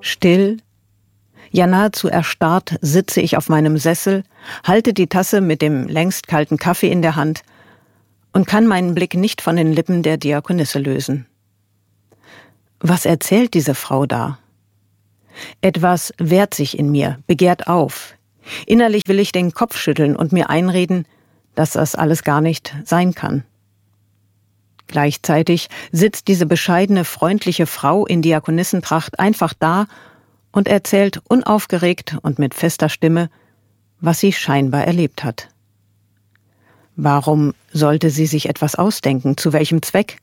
Still, ja nahezu erstarrt sitze ich auf meinem Sessel, halte die Tasse mit dem längst kalten Kaffee in der Hand und kann meinen Blick nicht von den Lippen der Diakonisse lösen. Was erzählt diese Frau da? Etwas wehrt sich in mir, begehrt auf. Innerlich will ich den Kopf schütteln und mir einreden, dass das alles gar nicht sein kann. Gleichzeitig sitzt diese bescheidene, freundliche Frau in Diakonissentracht einfach da und erzählt unaufgeregt und mit fester Stimme, was sie scheinbar erlebt hat. Warum sollte sie sich etwas ausdenken? Zu welchem Zweck?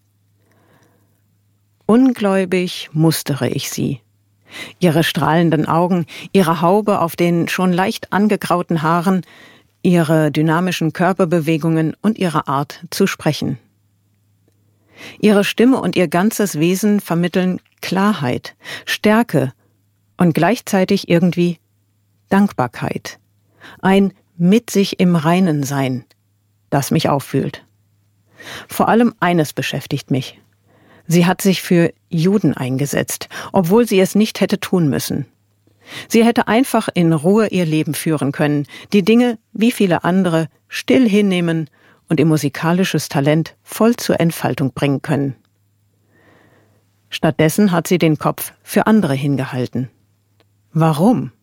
Ungläubig mustere ich sie. Ihre strahlenden Augen, ihre Haube auf den schon leicht angegrauten Haaren, ihre dynamischen Körperbewegungen und ihre Art zu sprechen. Ihre Stimme und ihr ganzes Wesen vermitteln Klarheit, Stärke und gleichzeitig irgendwie Dankbarkeit. Ein mit sich im Reinen sein, das mich auffühlt. Vor allem eines beschäftigt mich. Sie hat sich für Juden eingesetzt, obwohl sie es nicht hätte tun müssen. Sie hätte einfach in Ruhe ihr Leben führen können, die Dinge, wie viele andere, still hinnehmen und ihr musikalisches Talent voll zur Entfaltung bringen können. Stattdessen hat sie den Kopf für andere hingehalten. Warum?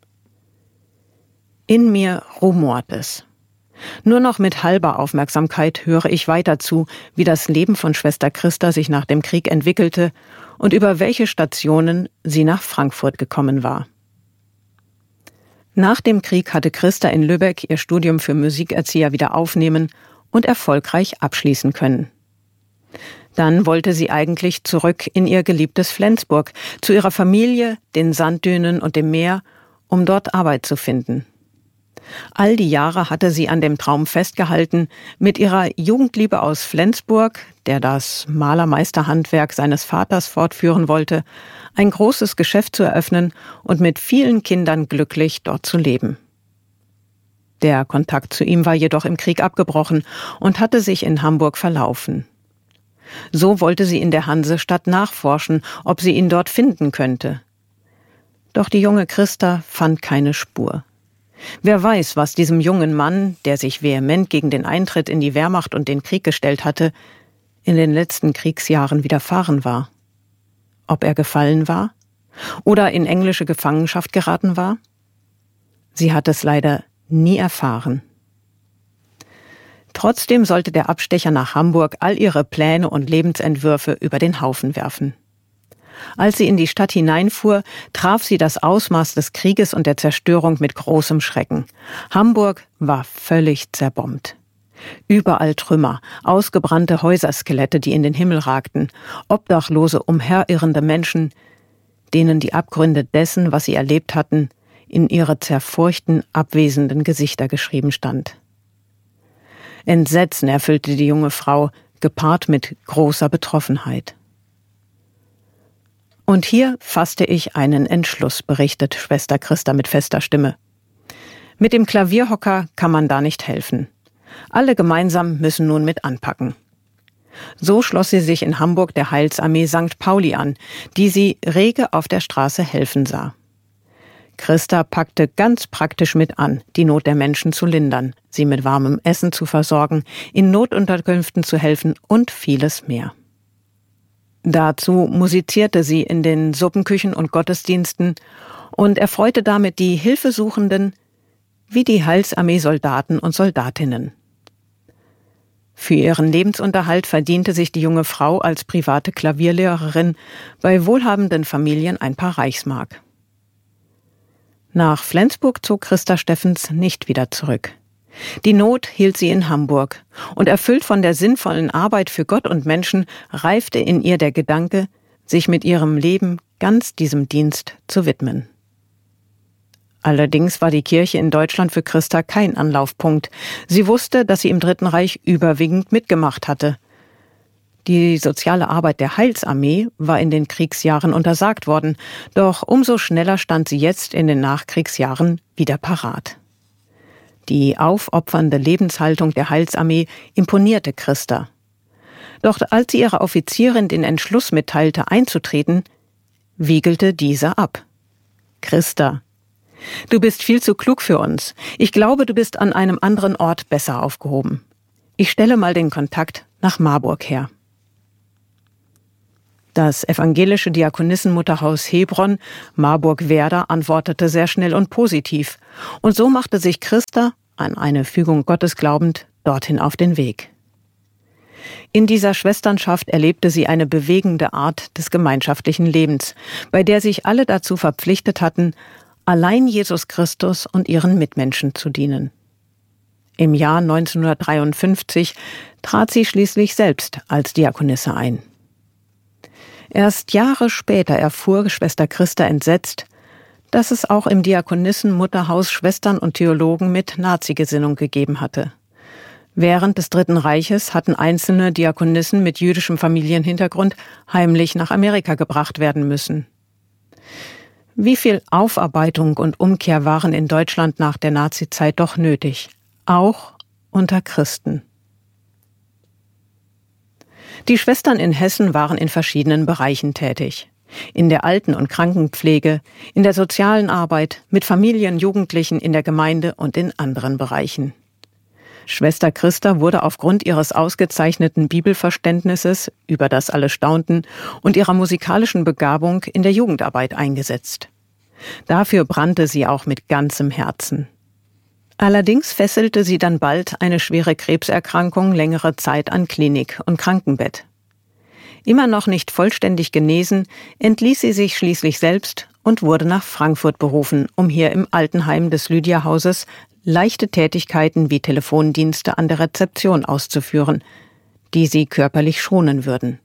In mir rumort es. Nur noch mit halber Aufmerksamkeit höre ich weiter zu, wie das Leben von Schwester Christa sich nach dem Krieg entwickelte und über welche Stationen sie nach Frankfurt gekommen war. Nach dem Krieg hatte Christa in Lübeck ihr Studium für Musikerzieher wieder aufnehmen und erfolgreich abschließen können. Dann wollte sie eigentlich zurück in ihr geliebtes Flensburg, zu ihrer Familie, den Sanddünen und dem Meer, um dort Arbeit zu finden. All die Jahre hatte sie an dem Traum festgehalten, mit ihrer Jugendliebe aus Flensburg, der das Malermeisterhandwerk seines Vaters fortführen wollte, ein großes Geschäft zu eröffnen und mit vielen Kindern glücklich dort zu leben. Der Kontakt zu ihm war jedoch im Krieg abgebrochen und hatte sich in Hamburg verlaufen. So wollte sie in der Hansestadt nachforschen, ob sie ihn dort finden könnte. Doch die junge Christa fand keine Spur. Wer weiß, was diesem jungen Mann, der sich vehement gegen den Eintritt in die Wehrmacht und den Krieg gestellt hatte, in den letzten Kriegsjahren widerfahren war. Ob er gefallen war oder in englische Gefangenschaft geraten war? Sie hat es leider nie erfahren. Trotzdem sollte der Abstecher nach Hamburg all ihre Pläne und Lebensentwürfe über den Haufen werfen. Als sie in die Stadt hineinfuhr, traf sie das Ausmaß des Krieges und der Zerstörung mit großem Schrecken. Hamburg war völlig zerbombt. Überall Trümmer, ausgebrannte Häuserskelette, die in den Himmel ragten, obdachlose, umherirrende Menschen, denen die Abgründe dessen, was sie erlebt hatten, in ihre zerfurchten, abwesenden Gesichter geschrieben stand. Entsetzen erfüllte die junge Frau, gepaart mit großer Betroffenheit. Und hier fasste ich einen Entschluss, berichtet Schwester Christa mit fester Stimme. Mit dem Klavierhocker kann man da nicht helfen. Alle gemeinsam müssen nun mit anpacken. So schloss sie sich in Hamburg der Heilsarmee St. Pauli an, die sie rege auf der Straße helfen sah. Christa packte ganz praktisch mit an, die Not der Menschen zu lindern, sie mit warmem Essen zu versorgen, in Notunterkünften zu helfen und vieles mehr. Dazu musizierte sie in den Suppenküchen und Gottesdiensten und erfreute damit die Hilfesuchenden wie die Heilsarmee-Soldaten und Soldatinnen. Für ihren Lebensunterhalt verdiente sich die junge Frau als private Klavierlehrerin bei wohlhabenden Familien ein paar Reichsmark. Nach Flensburg zog Christa Steffens nicht wieder zurück. Die Not hielt sie in Hamburg, und erfüllt von der sinnvollen Arbeit für Gott und Menschen, reifte in ihr der Gedanke, sich mit ihrem Leben ganz diesem Dienst zu widmen. Allerdings war die Kirche in Deutschland für Christa kein Anlaufpunkt. Sie wusste, dass sie im Dritten Reich überwiegend mitgemacht hatte. Die soziale Arbeit der Heilsarmee war in den Kriegsjahren untersagt worden, doch umso schneller stand sie jetzt in den Nachkriegsjahren wieder parat. Die aufopfernde Lebenshaltung der Heilsarmee imponierte Christa. Doch als sie ihrer Offizierin den Entschluss mitteilte, einzutreten, wiegelte diese ab. Christa: Du bist viel zu klug für uns. Ich glaube, du bist an einem anderen Ort besser aufgehoben. Ich stelle mal den Kontakt nach Marburg her. Das evangelische Diakonissenmutterhaus Hebron, Marburg-Werder, antwortete sehr schnell und positiv. Und so machte sich Christa, an eine Fügung Gottes glaubend, dorthin auf den Weg. In dieser Schwesternschaft erlebte sie eine bewegende Art des gemeinschaftlichen Lebens, bei der sich alle dazu verpflichtet hatten, allein Jesus Christus und ihren Mitmenschen zu dienen. Im Jahr 1953 trat sie schließlich selbst als Diakonisse ein. Erst Jahre später erfuhr Schwester Christa entsetzt, dass es auch im Diakonissenmutterhaus Schwestern und Theologen mit Nazi-Gesinnung gegeben hatte. Während des Dritten Reiches hatten einzelne Diakonissen mit jüdischem Familienhintergrund heimlich nach Amerika gebracht werden müssen. Wie viel Aufarbeitung und Umkehr waren in Deutschland nach der Nazizeit doch nötig, auch unter Christen. Die Schwestern in Hessen waren in verschiedenen Bereichen tätig. In der Alten- und Krankenpflege, in der sozialen Arbeit, mit Familien, Jugendlichen, in der Gemeinde und in anderen Bereichen. Schwester Christa wurde aufgrund ihres ausgezeichneten Bibelverständnisses, über das alle staunten, und ihrer musikalischen Begabung in der Jugendarbeit eingesetzt. Dafür brannte sie auch mit ganzem Herzen. Allerdings fesselte sie dann bald eine schwere Krebserkrankung längere Zeit an Klinik und Krankenbett. Immer noch nicht vollständig genesen, entließ sie sich schließlich selbst und wurde nach Frankfurt berufen, um hier im Altenheim des Lydia-Hauses leichte Tätigkeiten wie Telefondienste an der Rezeption auszuführen, die sie körperlich schonen würden.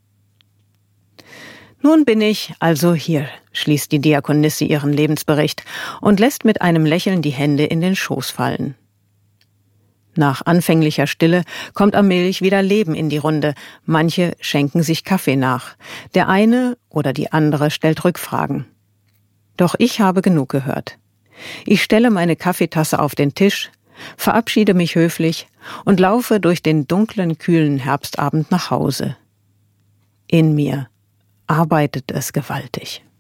Nun bin ich also hier, schließt die Diakonisse ihren Lebensbericht und lässt mit einem Lächeln die Hände in den Schoß fallen. Nach anfänglicher Stille kommt allmählich wieder Leben in die Runde. Manche schenken sich Kaffee nach. Der eine oder die andere stellt Rückfragen. Doch ich habe genug gehört. Ich stelle meine Kaffeetasse auf den Tisch, verabschiede mich höflich und laufe durch den dunklen, kühlen Herbstabend nach Hause. In mir arbeitet es gewaltig.